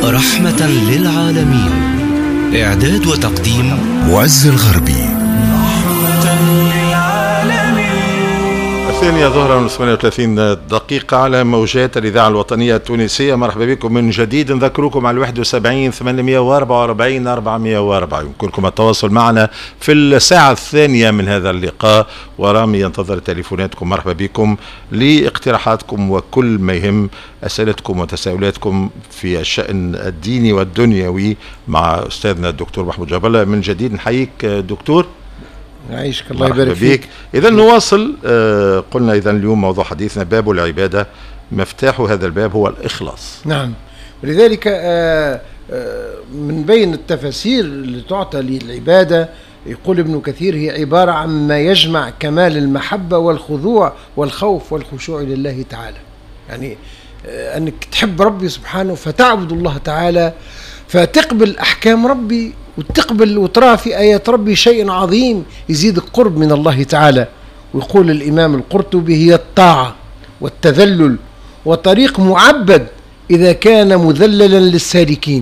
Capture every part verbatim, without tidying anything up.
رحمة للعالمين. إعداد وتقديم معز الغربي. الثانية ظهرا وثمانية وثلاثين دقيقة على موجات الإذاعة الوطنية التونسية. مرحبا بكم من جديد. نذكركم على واحد وسبعين ثمانمائة وأربعة وأربعين أربعمائة وأربعة. يمكنكم التواصل معنا في الساعة الثانية من هذا اللقاء، ورامي ينتظر تليفوناتكم. مرحبا بكم لاقتراحاتكم وكل ما يهم أسئلتكم وتساؤلاتكم في الشأن الديني والدنيوي مع أستاذنا الدكتور محمود جابلة. من جديد نحييك دكتور. يعيشك الله يبارك فيك. إذا نواصل. آه قلنا إذا اليوم موضوع حديثنا باب العبادة، مفتاح هذا الباب هو الإخلاص. نعم، ولذلك آه آه من بين التفاسير اللي تعطى للعبادة يقول ابن كثير هي عبارة عن ما يجمع كمال المحبة والخضوع والخوف والخشوع لله تعالى. يعني آه أنك تحب ربي سبحانه فتعبد الله تعالى، فتقبل أحكام ربي وتقبل وترى في آيات ربي شيء عظيم يزيدك قرب من الله تعالى. ويقول الإمام القرطبي هي الطاعة والتذلل وطريق معبد إذا كان مذللا للسالكين.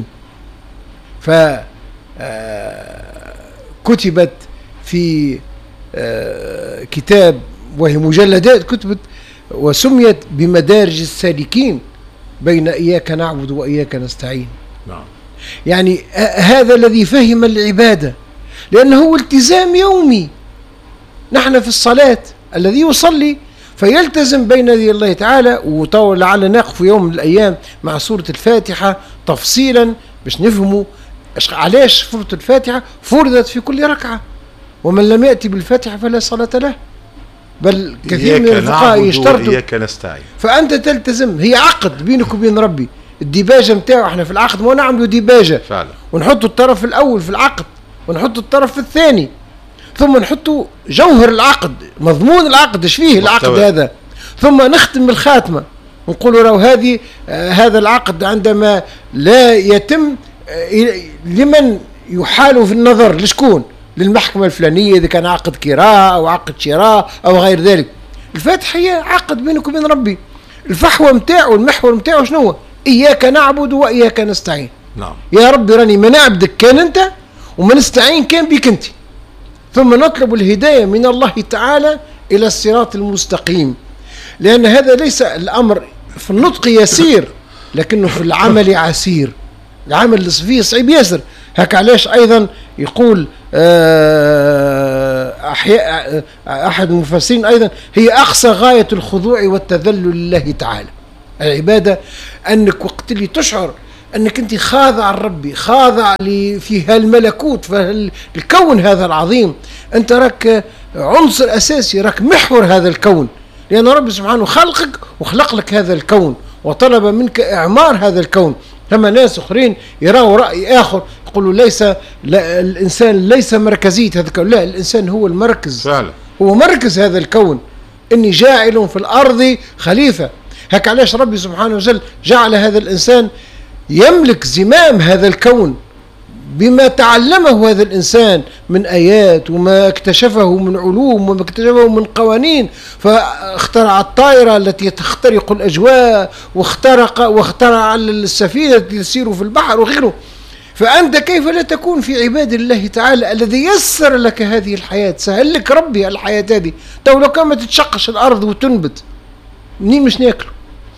فكتبت في كتاب وهي مجلدات كتبت وسميت بمدارج السالكين بين إياك نعبد وإياك نستعين. نعم. يعني هذا الذي فهم العبادة، لأنه هو التزام يومي. نحن في الصلاة الذي يصلي فيلتزم بين يدي الله تعالى، ولعل نقف يوم من الأيام مع سورة الفاتحة تفصيلا باش نفهموا علاش سورة الفاتحة فرضت في كل ركعة، ومن لم يأتي بالفاتحة فلا صلاة له. بل كثير من الفقهاء يشترطوا إياك نستعين، فأنت تلتزم. هي عقد بينك وبين ربي. الديباجة متاعه احنا في العقد ما نعملوا ديباجة فعلا، ونحط الطرف الأول في العقد ونحط الطرف الثاني، ثم نحط جوهر العقد مضمون العقد ايش فيه العقد هذا، ثم نختم بالخاتمة ونقول لو هذه آه هذا العقد عندما لا يتم آه لمن يحال في النظر لشكون؟ للمحكمة الفلانية إذا كان عقد كراء أو عقد شراء أو غير ذلك. الفاتحة هي عقد بينك وبين ربي. الفحوى متاعه المحور متاعه شنو هو؟ إياك نعبد وإياك نستعين. نعم. يا ربي راني ما نعبدك كان أنت وما نستعين كان بك أنت، ثم نطلب الهداية من الله تعالى إلى الصراط المستقيم. لأن هذا ليس الأمر في النطق يسير لكنه في العمل عسير. العمل اللي فيه صعيب ياسر. هك علاش أيضا يقول أحياء أحد المفسرين أيضا هي أقصى غاية الخضوع والتذلل لله تعالى. العبادة أنك وقت اللي تشعر أنك أنت خاضع لربي، خاضع في هالملكوت في الكون هذا العظيم، أنت راك عنصر أساسي، راك محور هذا الكون، لأن ربي سبحانه خلقك وخلق لك هذا الكون وطلب منك إعمار هذا الكون. كما ناس أخرين يروا رأي آخر يقولوا ليس لا الإنسان ليس مركزية هذا الكون، لا الإنسان هو المركز فعلا. هو مركز هذا الكون. إني جاعل في الأرض خليفة. هك علاش ربي سبحانه وتعالى جعل هذا الإنسان يملك زمام هذا الكون بما تعلمه هذا الإنسان من آيات وما اكتشفه من علوم وما اكتشفه من قوانين. فاخترع الطائرة التي تخترق الأجواء، واخترق واخترع السفينة التي تسير في البحر وغيره. فأنت كيف لا تكون في عباد الله تعالى الذي يسر لك هذه الحياة، سهل لك ربي الحياة هذه. تو لو كان ما تتشقش الأرض وتنبت منين مش ناكله؟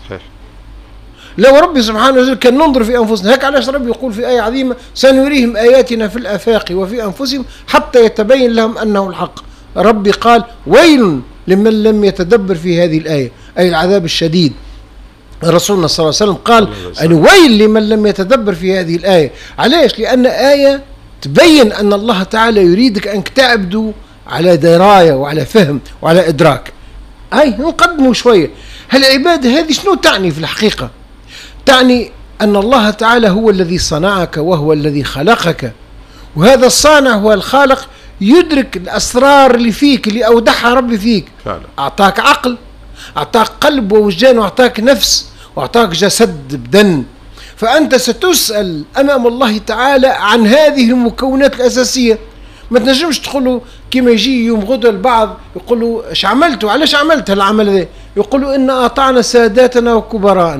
لو ربي سبحانه وتعالى كان ننظر في أنفسنا. هيك علاش ربي يقول في آية عظيمة سنريهم آياتنا في الآفاق وفي أنفسهم حتى يتبين لهم أنه الحق. ربي قال ويل لمن لم يتدبر في هذه الآية، أي العذاب الشديد. رسولنا صلى الله عليه وسلم قال أن ويل لمن لم يتدبر في هذه الآية. علاش؟ لأن آية تبين أن الله تعالى يريدك أنك تعبدوا على دراية وعلى فهم وعلى إدراك. أي نقدموا شوية. هالعبادة هذه شنو تعني في الحقيقة؟ تعني أن الله تعالى هو الذي صنعك وهو الذي خلقك، وهذا الصانع هو الخالق يدرك الأسرار اللي فيك اللي أودعها ربي فيك فعلا. أعطاك عقل، أعطاك قلب ووجدان، وأعطاك نفس، وأعطاك جسد بدن. فأنت ستسأل أمام الله تعالى عن هذه المكونات الأساسية. ما تنجمش تقولوا كما يجي يوم غدا البعض يقولوا ايش عملتوا، علاش عملت هالعمل ذا؟ يقولوا إن أطعنا ساداتنا وكبراءنا.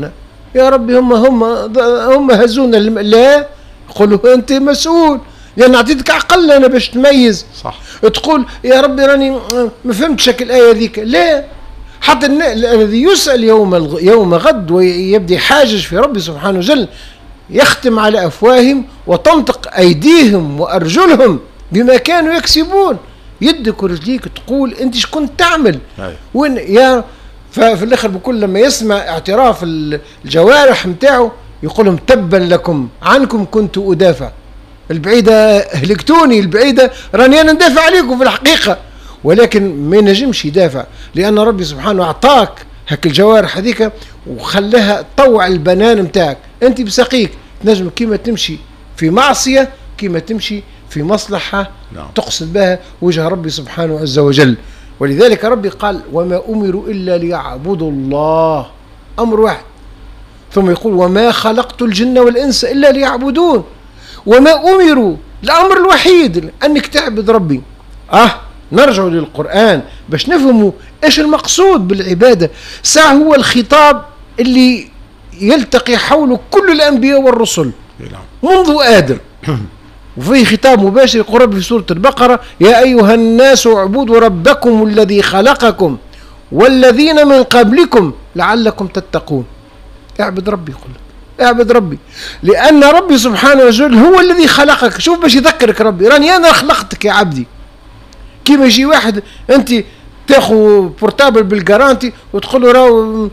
يا ربي هم هم هم هزونا. لا، يقولوا أنت مسؤول، لأن أعطيتك عقل أنا باش تميز. صح. تقول يا ربي راني ما فهمتش شكل الآية ذيك. لا، حتى الذي يسأل يوم يوم غد ويبدي حاجج في ربي سبحانه وجل يختم على أفواههم وتنطق أيديهم وأرجلهم بما كانوا يكسبون. يدك ورجليك تقول أنت ايش كنت تعمل؟ أي. وين يا ففي الآخر بكل لما يسمع اعتراف الجوارح متاعه يقول لهم تبا لكم عنكم كنت أدافع. البعيدة هلكتوني، البعيدة راني أنا ندافع عليكم في الحقيقة، ولكن ما ينجمش يدافع لأن ربي سبحانه أعطاك هك الجوارح هذيك وخلاها تطوع البنان متاعك. أنت بسقيك تنجم كيما تمشي في معصية كيما تمشي في مصلحة نعم. تقصد بها وجه ربي سبحانه عز وجل. ولذلك ربي قال وما أمروا إلا ليعبدوا الله، أمر واحد. ثم يقول وما خلقت الجن والإنس إلا ليعبدون. وما أمروا، الأمر الوحيد أنك تعبد ربي. آه نرجع للقرآن باش نفهموا إيش المقصود بالعبادة. ساعة هو الخطاب اللي يلتقي حوله كل الأنبياء والرسل منذ آدم وفيه خطاب مباشر يقول ربي في سورة البقرة يا أيها الناس اعبدوا ربكم الذي خلقكم والذين من قبلكم لعلكم تتقون. اعبد ربي، يقول اعبد ربي لأن ربي سبحانه وتعالى هو الذي خلقك. شوف باش يذكرك ربي راني أنا خلقتك يا عبدي. كيما يجي واحد أنت تاخذ بورتابل بالجارانتي وتقول له راهو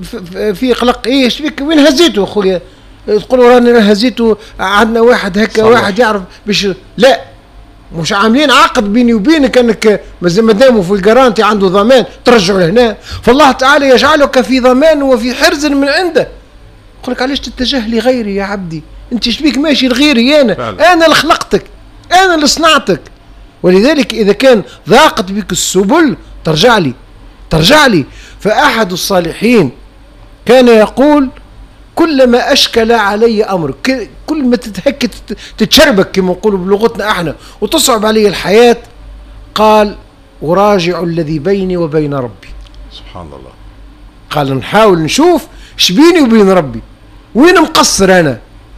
في قلق ايه ايش فيك وين هزيته خويا؟ تقول له راني هزيته عندنا واحد هكا واحد يعرف باش لا مش عاملين عقد بيني وبينك انك ما داموا في الجارانتي عنده ضمان ترجعوا لهنا. فالله تعالى يجعلك في ضمان وفي حرز من عنده. يقول لك علاش تتجه لغيري يا عبدي؟ انت ايش بيك ماشي لغيري؟ انا فعلا. انا اللي خلقتك، انا اللي صنعتك. ولذلك اذا كان ضاقت بك السبل ترجع لي ترجع لي. فأحد الصالحين كان يقول كلما أشكل علي أمر، كل ما تتهك تتشربك كما نقولوا بلغتنا احنا وتصعب علي الحياة، قال أراجع الذي بيني وبين ربي. سبحان الله. قال نحاول نشوف ايش بيني وبين ربي وين مقصر أنا.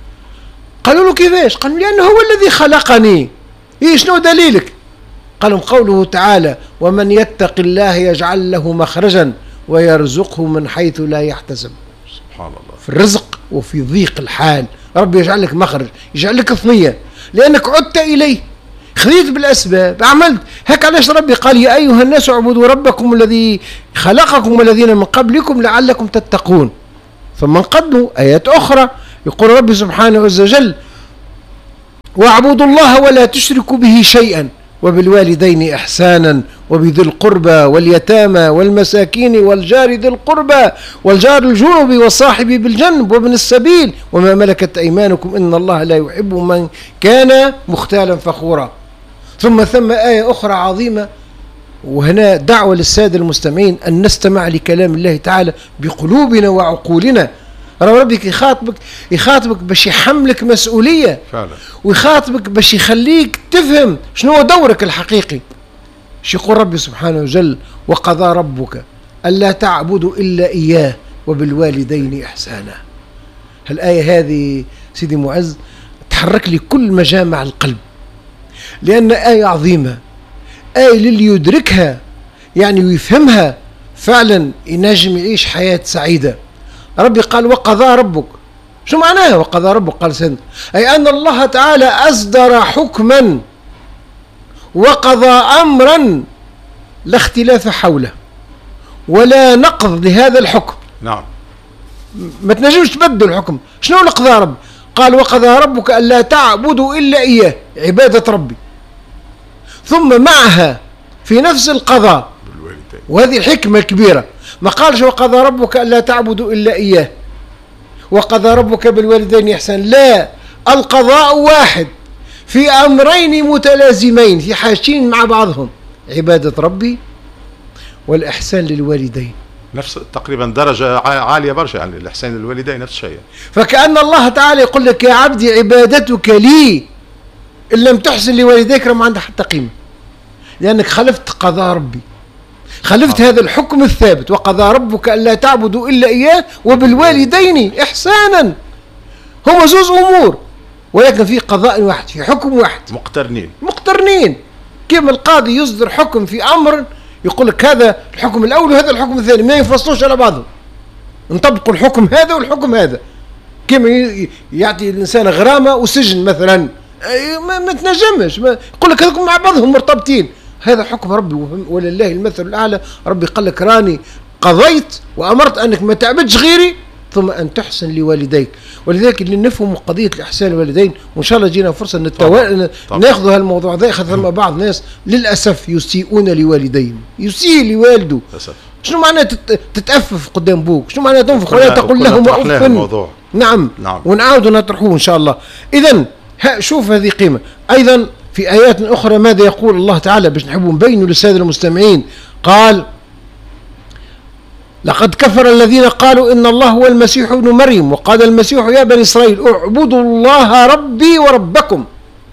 قالوا له كيفاش؟ قال لأنه هو الذي خلقني. إيه شنو دليلك؟ قالوا قوله تعالى ومن يتق الله يجعل له مخرجا ويرزقه من حيث لا يحتسب. سبحان الله. في الرزق وفي ضيق الحال ربي يجعل لك مخرج، يجعل لك ثنية لأنك عدت إليه، خذيت بالأسباب، عملت هيك. علاش ربي قال يا أيها الناس اعبدوا ربكم الذي خلقكم والذين من قبلكم لعلكم تتقون. ثم قبله آيات أخرى يقول ربي سبحانه عز وجل واعبدوا الله ولا تشركوا به شيئا وبالوالدين إحسانا وبذي القربى واليتامى والمساكين والجار ذي القربى والجار الجنب والصاحب بالجنب وابن السبيل وما ملكت أيمانكم إن الله لا يحب من كان مختالا فخورا. ثم ثم آية أخرى عظيمة، وهنا دعوة للسادة المستمعين أن نستمع لكلام الله تعالى بقلوبنا وعقولنا. ربك يخاطبك يخاطبك باش يحملك مسؤولية فعلا، ويخاطبك باش يخليك تفهم شنو دورك الحقيقي. شو يقول ربي سبحانه وجل وقضى ربك ألا تعبدوا إلا إياه وبالوالدين إحسانا. هالآية هذه سيدي معز تحرك لي كل مجامع القلب، لأن آية عظيمة، آية للي يدركها يعني ويفهمها فعلا ينجم يعيش حياة سعيدة. ربي قال وقضى ربك، شو معناها وقضى ربك؟ قال سند أي أن الله تعالى أصدر حكما وقضى أمرا لا اختلاف حوله ولا نقض لهذا الحكم. نعم، ما تنجمش تبدل الحكم. شنو القضى رب؟ قال وقضى ربك ألا تعبدوا إلا إياه، عبادة ربي. ثم معها في نفس القضاء بالوالدين، وهذه حكمة كبيرة، ما قالش وقضى ربك ألا تعبدوا إلا إياه وقضى ربك بالوالدين إحسان، لا، القضاء واحد في أمرين متلازمين في حاجتين مع بعضهم، عبادة ربي والإحسان للوالدين. نفس تقريبا درجة عالية برشا، يعني الإحسان للوالدين نفس الشيء. فكأن الله تعالى يقول لك يا عبدي عبادتك لي إن لم تحسن لوالديك ما عندها حتى قيمة، لأنك خلفت قضاء ربي، خالفت هذا الحكم الثابت، وقضى ربك ألا تعبدوا إلا إياه وبالوالدين إحسانا. هما زوز أمور ولكن في قضاء واحد، في حكم واحد، مقترنين مقترنين. كما القاضي يصدر حكم في أمر يقول لك هذا الحكم الأول وهذا الحكم الثاني، ما ينفصلوش على بعضهم، نطبقوا الحكم هذا والحكم هذا. كما يعطي الإنسان غرامة وسجن مثلا، ما, ما تنجمش، ما يقول لك هذوكم مع بعضهم مرتبطين، هذا حكم ربي ولله المثل الأعلى. ربي قال لك راني قضيت وأمرت أنك ما تعبدش غيري ثم أن تحسن لوالديك. ولذلك اللي نفهم قضية الإحسان للوالدين، وإن شاء الله جينا فرصة نتوا... ناخذ هالموضوع ذا. ثم بعض الناس للأسف يسيئون لوالديهم، يسيء لوالده. شنو معناه تتأفف قدام بوك؟ شنو معناه تنفخ ولا تقول لهم أف؟ نعم. نعم ونعاود نطرحوه إن شاء الله. إذن شوف هذه قيمة. أيضا في آيات أخرى ماذا يقول الله تعالى باش نحبوا نبينوا للسادة المستمعين؟ قال لقد كفر الذين قالوا إن الله هو المسيح ابن مريم وقال المسيح يا بني إسرائيل اعبدوا الله ربي وربكم.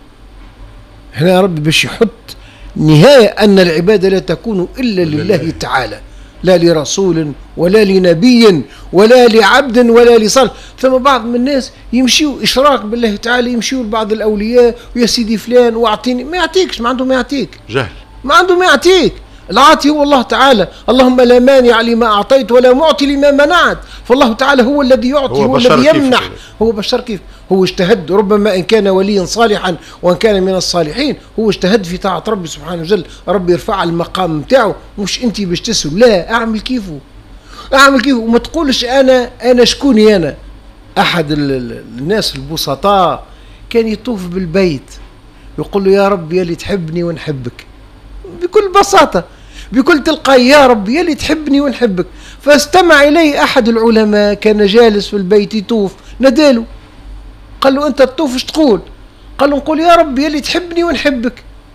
هنا يا رب باش يحط نهاية أن العبادة لا تكون إلا لله تعالى، لا لرسول ولا لنبي ولا لعبد ولا لصالح. ثم بعض من الناس يمشيوا إشراك بالله تعالى، يمشيوا لبعض الأولياء ويا سيدي فلان واعطيني، ما يعطيكش، ما عنده ما يعطيك، جهل ما عنده ما يعطيك. العاطي هو الله تعالى. اللهم لا مانع لما أعطيت ولا معطي لما منعت. فالله تعالى هو الذي يعطي، هو, هو الذي يمنح. هو بشر كيف؟ هو اجتهد، ربما إن كان وليا صالحا وإن كان من الصالحين هو اجتهد في طاعة ربي سبحانه وتعالى، ربي يرفع المقام متاعه، مش أنت باش تسأل. لا، أعمل كيفه، أعمل كيفه، وما تقولش أنا أنا شكوني أنا. أحد الناس البسطاء كان يطوف بالبيت يقول له يا رب يلي تحبني ونحبك، بكل بساطة بكل تلقائية، يا رب يلي تحبني ونحبك. فاستمع إليه أحد العلماء كان جالس في البيت يطوف، ناداله قال له أنت تطوف ايش تقول؟ قال له نقول يا رب يلي تحبني ونحبك.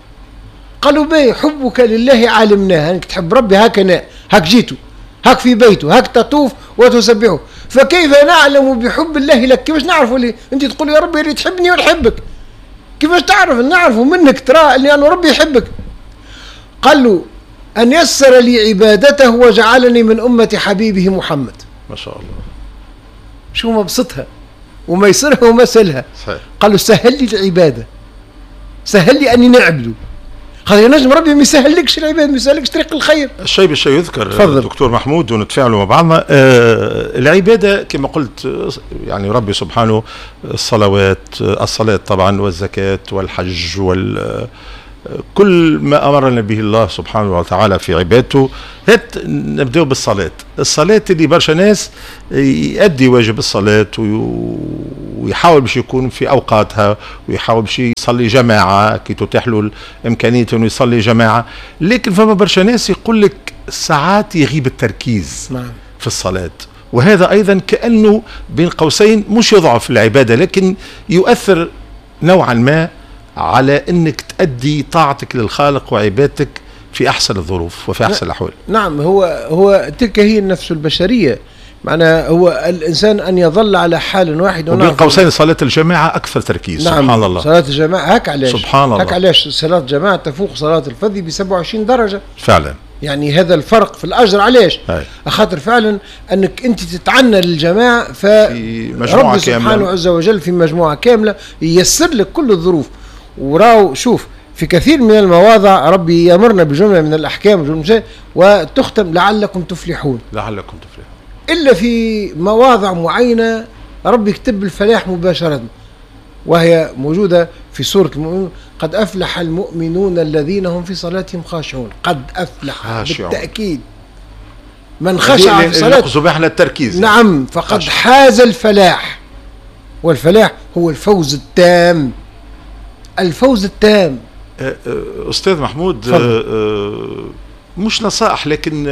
قالوا باهي، حبك لله علمناه، أنك تحب ربي هكذا، هك جيتوا هك في بيته هك تطوف وتسبحه، فكيف نعلم بحب الله لك؟ كيفاش نعرفوا لي أنت تقول يا رب يلي تحبني ونحبك؟ كيفاش تعرف؟ نعرفوا منك ترى لأنه ربي يحبك. قال له أن يسر لي عبادته وجعلني من أمة حبيبه محمد. ما شاء الله، شو مبسطها وما يسرها وما سلها. صحيح. قال له سهل لي العبادة، سهل لي أني نعبده. قال يا نجم ربي ما يسهلكش العبادة، ما يسهلكش طريق الخير. الشيء بالشيء يذكر. فضل. دكتور محمود ونتفاعلوا مع بعضنا. آه العبادة كما قلت يعني ربي سبحانه الصلوات، الصلاة طبعا والزكاة والحج وال كل ما أمرنا به الله سبحانه وتعالى في عبادته. هات نبدأ بالصلاة. الصلاة اللي برشا ناس يؤدي واجب الصلاة ويحاول باش يكون في أوقاتها، ويحاول باش يصلي جماعة كي تتاح له الإمكانية أنه يصلي جماعة، لكن فما برشا ناس يقول لك ساعات يغيب التركيز نعم. في الصلاة، وهذا أيضا كأنه بين قوسين مش يضعف العبادة لكن يؤثر نوعا ما على انك تؤدي طاعتك للخالق وعبادتك في احسن الظروف وفي احسن الاحوال. نعم، هو هو تلك هي النفس البشريه، معناها هو الانسان ان يظل على حال واحد. وبين قوسين صلاه الجماعه اكثر تركيز. نعم. سبحان الله. صلاه الجماعه هك علاش؟ سبحان الله. هك علاش صلاه الجماعه تفوق صلاه الفذ ب سبعة وعشرين درجه فعلا. يعني هذا الفرق في الاجر. علاش؟ خاطر فعلا انك انت تتعنى للجماعه، فرب سبحانه عز وجل في مجموعه كامله ييسر لك كل الظروف. وراو شوف في كثير من المواضع ربي يأمرنا بجملة من الأحكام وتختم لعلكم تفلحون، لعلكم تفلحون، إلا في مواضع معينة ربي يكتب الفلاح مباشرة، وهي موجودة في سورة المؤمنون. قد أفلح المؤمنون الذين هم في صلاتهم خاشعون. قد أفلح خاشعون. بالتأكيد من خشع في صلاته احنا التركيز. نعم، فقد خاشع. حاز الفلاح، والفلاح هو الفوز التام، الفوز التام. أستاذ محمود، فضل. مش نصائح لكن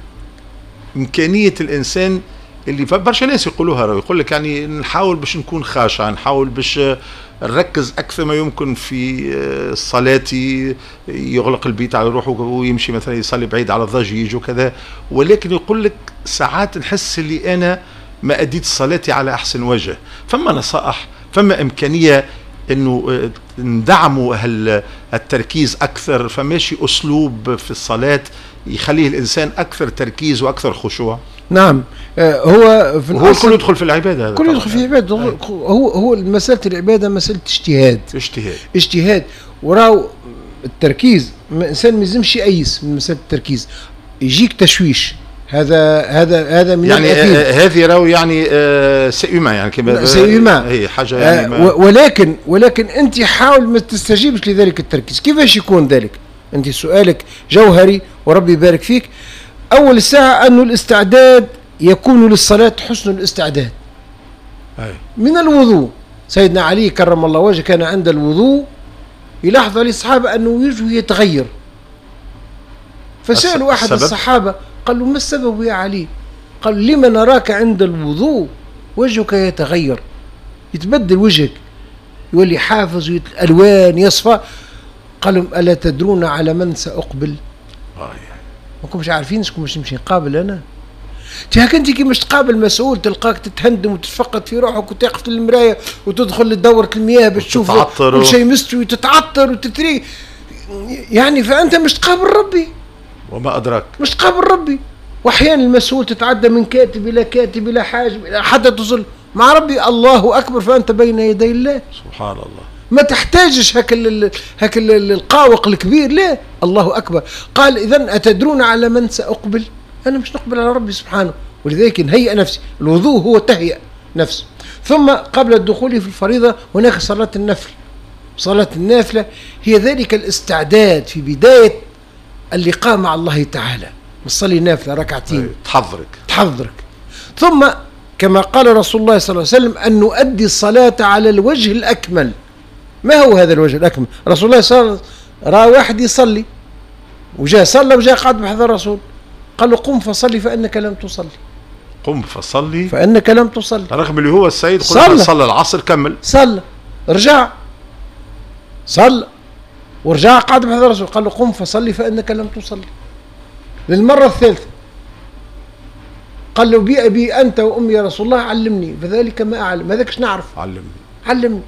إمكانية الإنسان اللي برشا ناس يقولوها، يقول لك يعني نحاول باش نكون خاشع، نحاول باش نركز أكثر ما يمكن في صلاتي، يغلق البيت على روحه ويمشي مثلا يصلي بعيد على الضجيج وكذا، ولكن يقول لك ساعات نحس اللي أنا ما أديت صلاتي على أحسن وجه. فما نصائح، فما إمكانية انه ندعموا التركيز اكثر، فماشي اسلوب في الصلاه يخليه الانسان اكثر تركيز واكثر خشوع. نعم هو في هو الكل يدخل في العباده، هذا كل يدخل في العباده. هو هو مساله العباده مساله اجتهاد اجتهاد اجتهاد وراو التركيز. الانسان ما يلزمش يقيس من مساله التركيز، يجيك تشويش. هذا هذا هذا من يعني آه هذه راهو يعني آه سيما يعني كما سيما هي حاجه يعني آه ولكن ولكن انت حاول ما تستجيبش لذلك التركيز. كيفاش يكون ذلك؟ انت سؤالك جوهري وربي يبارك فيك. اول الساعه انه الاستعداد يكون للصلاه حسن الاستعداد. أي. من الوضوء، سيدنا علي كرم الله وجهه كان عند الوضوء يلاحظ عليه الصحابه انه وجهه يتغير، فسالوا احد السبب؟ الصحابه قال له ما السبب يا علي؟ قال لما نراك عند الوضوء وجهك يتغير، يتبدل وجهك، يولي حافز الالوان يصفى. قال لهم الا تدرون على من ساقبل؟ ما كنتش عارفين شكون باش نمشي نقابل انا؟ تهاك انت كي باش تقابل مسؤول تلقاك تتهندم وتتفقد في روحك وتقف في المرايه وتدخل لدورة المياه باش تشوف كل شيء مستوي وتتعطر وتتري، يعني فانت مش تقابل ربي. وما ادراك مش تقابل ربي. واحيانا المسؤول تتعدى من كاتب الى كاتب الى حاجب حتى تصل مع ربي الله اكبر، فانت بين يدي الله سبحان الله. ما تحتاجش هك هك القاوق الكبير، لا الله اكبر. قال اذا اتدرون على من ساقبل؟ انا مش نقبل على ربي سبحانه، ولذلك نهيئ نفسي. الوضوء هو تهيئ نفسي. ثم قبل الدخول في الفريضه هناك صلاه النفل. صلاه النافله هي ذلك الاستعداد في بدايه اللقاء مع الله تعالى. نصلي نافله ركعتين تحضرك تحضرك ثم كما قال رسول الله صلى الله عليه وسلم ان نؤدي الصلاه على الوجه الاكمل. ما هو هذا الوجه الأكمل؟ رسول الله صلى الله عليه وسلم رأى واحد يصلي وجاء صلى وجاء قعد بحضر الرسول قال له قم فصلي فإنك لم تصلي. قم فصلي فإنك لم تصلي، رغم اللي هو السيد صلى صلى العصر كمل صلى رجع صلى ورجع قعد بحضر الرسول قال له قم فصلي فإنك لم تصلي للمرة الثالثة. قال له بي أبي أنت وأمي يا رسول الله علمني فذلك ما أعلم، هذاكش نعرف، علمني علمني.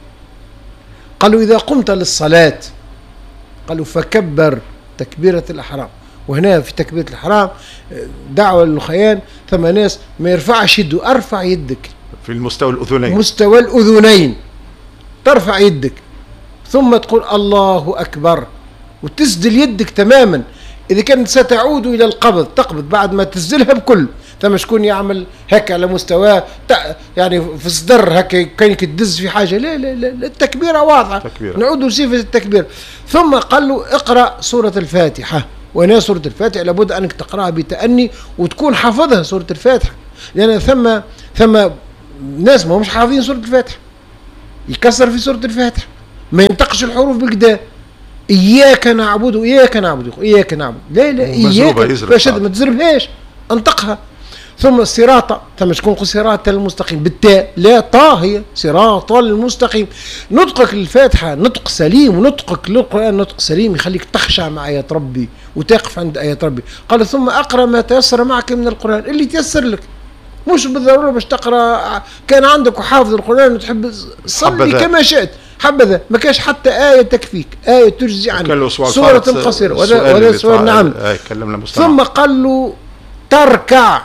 قالوا إذا قمت للصلاة قالوا فكبر تكبيرة الإحرام. وهنا في تكبيرة الإحرام دعوة للخيان، ثم ناس ما يرفعش يده، أرفع يدك في المستوى الأذنين، مستوى الأذنين ترفع يدك ثم تقول الله أكبر وتسدل يدك تماما. إذا كانت ستعود إلى القبض تقبض بعد ما تسدلها بكل. ثم شكون يعمل هكا على مستوى يعني في صدر هكا كانك تدز في حاجة، لا لا لا التكبيرة واضحة. تكبيرة. نعود لصفة التكبير. ثم قال له اقرأ سورة الفاتحة، وهنا سورة الفاتحة لابد أنك تقرأها بتأني وتكون حافظها سورة الفاتحة، لأن ثم ثم ناس ما همش حافظين سورة الفاتحة، يكسر في سورة الفاتحة، ما ينطقش الحروف بكدا. إياك نعبد وإياك نعبد إياك نعبد، لا لا إياك باش ما تزربهاش، انطقها. ثم الصراط، ثم تكون صراط المستقيم بالتاء لا طا، هي صراط المستقيم. نطقك للفاتحة نطق سليم، ونطقك للقرآن نطق سليم يخليك تخشع مع آيات ربي وتقف عند آيات ربي. قال ثم أقرأ ما تيسر معك من القرآن، اللي تيسر لك، مش بالضرورة باش تقرأ. كان عندك وحافظ القرآن وتحب صلي كما شئت، حبذا ما كاش حتى آية تكفيك، آية تجزي عنك، سورة قصيرة ولا ولا سورة. نعم. ثم قال له تركع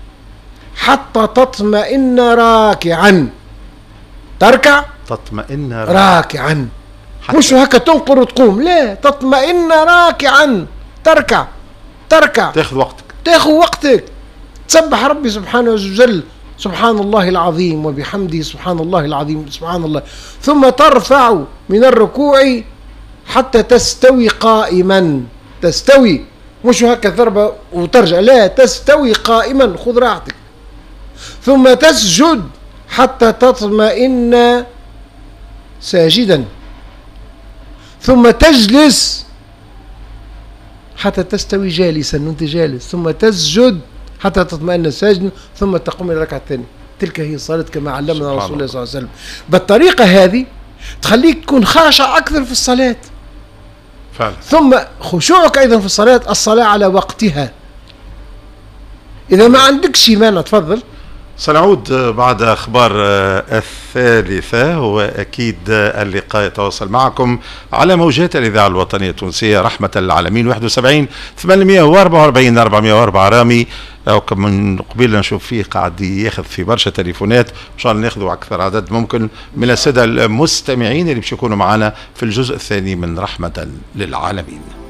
حتى تطمئن راكعا، تركع تطمئن راكعا، مش هكا تنقر وتقوم، لا تطمئن راكعا، تركع تركع تاخذ وقتك تاخذ وقتك تسبح ربي سبحانه وتعالى، سبحان الله العظيم وبحمده سبحان الله العظيم سبحان الله. ثم ترفع من الركوع حتى تستوي قائما، تستوي مش هكا ضربة وترجع، لا تستوي قائما، خذ راحتك. ثم تسجد حتى تطمئن ساجدا، ثم تجلس حتى تستوي جالسا وانت جالس، ثم تسجد حتى تطمئن ساجدا، ثم تقوم الى الركعه الثانيه. تلك هي الصلاه كما علمنا رسول الله صلى الله عليه وسلم. بالطريقه هذه تخليك تكون خاشع اكثر في الصلاه فعلا. ثم خشوعك ايضا في الصلاه، الصلاه على وقتها. اذا ما عندكش مانع تفضل. سنعود بعد أخبار الثالثة، وأكيد اللقاء يتواصل معكم على موجات الإذاعة الوطنية التونسية رحمة العالمين واحد وسبعين ثمانمئة وأربعة وأربعين أربعمئة وأربعة رامي. أو من قبل نشوف فيه قاعد ياخذ في برشا تليفونات، إن شاء الله ناخذوا أكثر عدد ممكن من السادة المستمعين اللي باش يكونوا معنا في الجزء الثاني من رحمة للعالمين.